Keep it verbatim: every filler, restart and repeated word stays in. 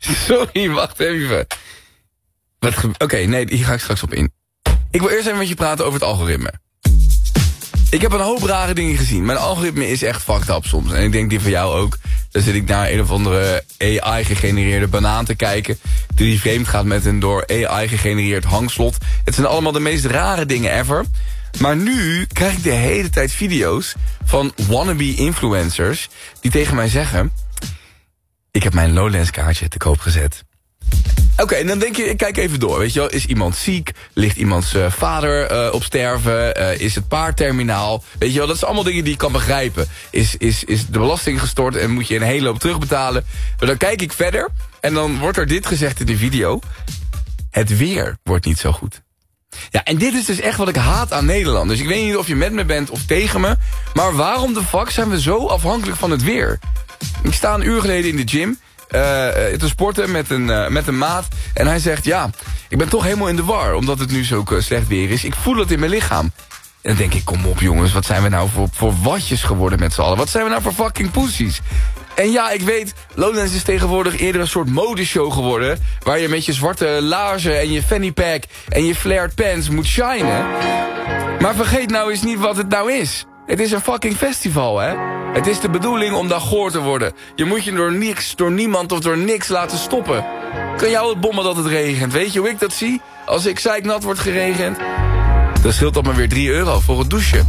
Sorry, wacht even. Oké, okay, nee, hier ga ik straks op in. Ik wil eerst even met je praten over het algoritme. Ik heb een hoop rare dingen gezien. Mijn algoritme is echt fucked up soms. En ik denk die van jou ook. Dan zit ik naar een of andere A I-gegenereerde banaan te kijken. Die vreemd gaat met een door A I gegenereerd hangslot. Het zijn allemaal de meest rare dingen ever. Maar nu krijg ik de hele tijd video's van wannabe influencers die tegen mij zeggen: ik heb mijn Lowlands kaartje te koop gezet. Oké, okay, en dan denk je, ik kijk even door, weet je wel. Is iemand ziek? Ligt iemands uh, vader uh, op sterven? Uh, is het paard terminaal? Weet je wel, dat zijn allemaal dingen die ik kan begrijpen. Is, is, is de belasting gestort en moet je een hele hoop terugbetalen? Maar dan kijk ik verder en dan wordt er dit gezegd in de video: het weer wordt niet zo goed. Ja, en dit is dus echt wat ik haat aan Nederland. Dus ik weet niet of je met me bent of tegen me. Maar waarom de fuck zijn we zo afhankelijk van het weer? Ik sta een uur geleden in de gym Uh, te sporten met een, uh, met een maat. En hij zegt, ja, ik ben toch helemaal in de war, omdat het nu zo uh, slecht weer is. Ik voel het in mijn lichaam. En dan denk ik, kom op jongens, wat zijn we nou voor, voor watjes geworden met z'n allen? Wat zijn we nou voor fucking poesies? En ja, ik weet, Lowlands is tegenwoordig eerder een soort modeshow geworden, waar je met je zwarte laarzen en je fanny pack en je flared pants moet shinen. Maar vergeet nou eens niet wat het nou is. Het is een fucking festival, hè? Het is de bedoeling om daar goor te worden. Je moet je door niks, door niemand of door niks laten stoppen. Kan jou het bommen dat het regent? Weet je hoe ik dat zie? Als ik zeiknat word geregend, dan scheelt dat me weer drie euro voor het douchen.